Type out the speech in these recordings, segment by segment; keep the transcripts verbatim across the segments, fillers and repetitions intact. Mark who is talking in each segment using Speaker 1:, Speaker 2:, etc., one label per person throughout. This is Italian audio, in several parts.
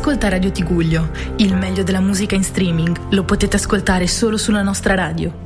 Speaker 1: Ascolta Radio Tigullio, il meglio della musica in streaming, lo potete ascoltare solo sulla nostra radio.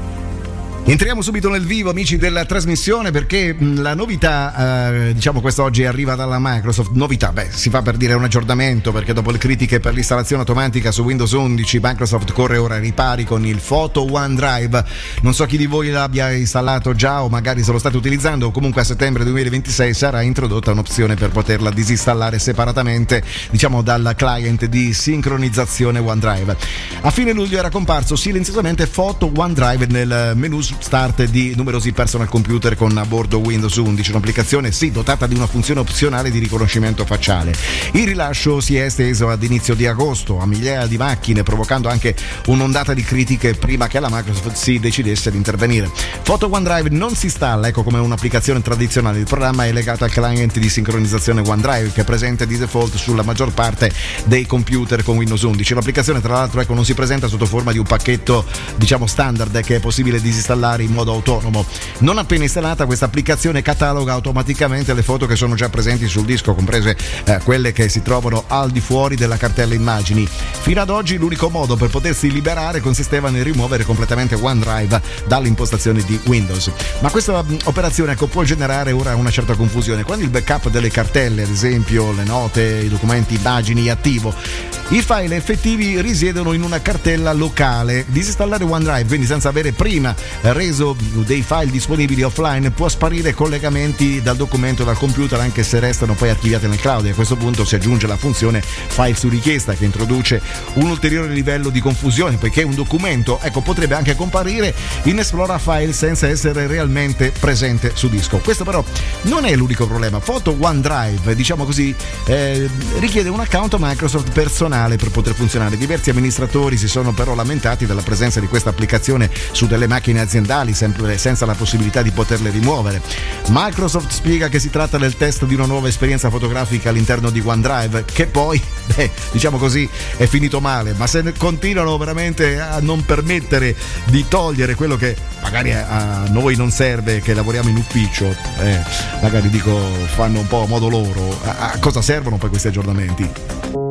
Speaker 2: Entriamo subito nel vivo, amici della trasmissione, perché la novità, eh, diciamo quest'oggi arriva dalla Microsoft. Novità, beh, si fa per dire un aggiornamento, perché dopo le critiche per l'installazione automatica su Windows undici, Microsoft corre ora ai ripari con il Photo OneDrive. Non so chi di voi l'abbia installato già o magari se lo state utilizzando, o comunque a settembre duemilaventisei sarà introdotta un'opzione per poterla disinstallare separatamente, diciamo dal client di sincronizzazione OneDrive. A fine luglio era comparso silenziosamente Photo OneDrive nel menu start di numerosi personal computer con a bordo Windows undici, un'applicazione sì dotata di una funzione opzionale di riconoscimento facciale. Il rilascio si è esteso ad inizio di agosto a migliaia di macchine, provocando anche un'ondata di critiche prima che la Microsoft si decidesse ad intervenire. Photo OneDrive non si installa, ecco, come un'applicazione tradizionale. Il programma è legato al client di sincronizzazione OneDrive, che è presente di default sulla maggior parte dei computer con Windows undici. L'applicazione, tra l'altro, ecco, non si presenta sotto forma di un pacchetto, diciamo, standard che è possibile disinstallare in modo autonomo. Non appena installata, questa applicazione cataloga automaticamente le foto che sono già presenti sul disco, comprese eh, quelle che si trovano al di fuori della cartella immagini. Fino ad oggi l'unico modo per potersi liberare consisteva nel rimuovere completamente OneDrive dalle impostazioni di Windows. Ma questa mh, operazione, ecco, può generare ora una certa confusione. Quando il backup delle cartelle, ad esempio le note, i documenti, immagini, è attivo, i file effettivi risiedono in una cartella locale. Disinstallare OneDrive, quindi senza avere prima reso dei file disponibili offline, può sparire collegamenti dal documento dal computer, anche se restano poi archiviati nel cloud. E a questo punto si aggiunge la funzione file su richiesta, che introduce un ulteriore livello di confusione, poiché un documento, ecco, potrebbe anche comparire in Explora File senza essere realmente presente su disco. Questo però non è l'unico problema. Photo OneDrive, diciamo così, eh, richiede un account Microsoft personale per poter funzionare. Diversi amministratori si sono però lamentati della presenza di questa applicazione su delle macchine aziendali, sempre senza la possibilità di poterle rimuovere. Microsoft spiega che si tratta del test di una nuova esperienza fotografica all'interno di OneDrive, che poi, beh, diciamo così, è finito male. Ma se continuano veramente a non permettere di togliere quello che magari a noi non serve, che lavoriamo in ufficio, eh, magari dico fanno un po' a modo loro, a, a cosa servono poi questi aggiornamenti?